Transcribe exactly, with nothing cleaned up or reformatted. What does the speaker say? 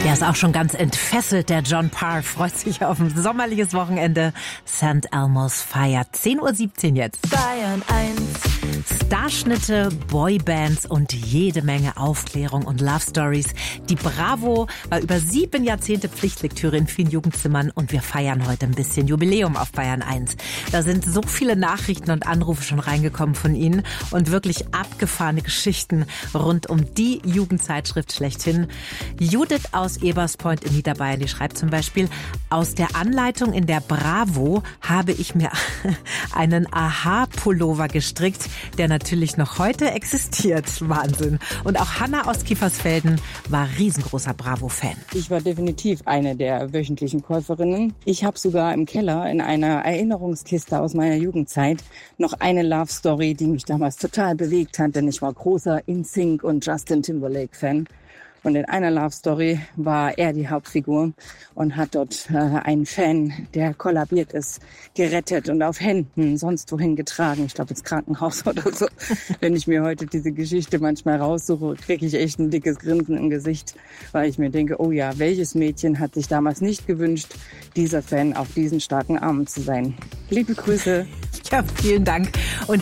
Ja, ist auch schon ganz entfesselt. Der John Parr freut sich auf ein sommerliches Wochenende. Sankt Elmo's feiert. zehn Uhr siebzehn jetzt. Bayern eins. Starschnitte, Boybands und jede Menge Aufklärung und Love Stories. Die Bravo war über sieben Jahrzehnte Pflichtlektüre in vielen Jugendzimmern und wir feiern heute ein bisschen Jubiläum auf Bayern eins. Da sind so viele Nachrichten und Anrufe schon reingekommen von Ihnen und wirklich abgefahrene Geschichten rund um die Jugendzeitschrift schlechthin. Judith aus Eberspoint in Niederbayern, die schreibt zum Beispiel: Aus der Anleitung in der Bravo habe ich mir einen Aha-Pullover gestrickt, der natürlich noch heute existiert. Wahnsinn. Und auch Hanna aus Kiefersfelden war riesengroßer Bravo-Fan. Ich war definitiv eine der wöchentlichen Käuferinnen. Ich habe sogar im Keller in einer Erinnerungskiste aus meiner Jugendzeit noch eine Love-Story, die mich damals total bewegt hat, denn ich war großer In Sync und Justin Timberlake-Fan. Und in einer Love Story war er die Hauptfigur und hat dort äh, einen Fan, der kollabiert ist, gerettet und auf Händen sonst wohin getragen. Ich glaube ins Krankenhaus oder so. Wenn ich mir heute diese Geschichte manchmal raussuche, kriege ich echt ein dickes Grinsen im Gesicht, weil ich mir denke, oh ja, welches Mädchen hat sich damals nicht gewünscht, dieser Fan auf diesen starken Armen zu sein. Liebe Grüße. Ja, vielen Dank. Und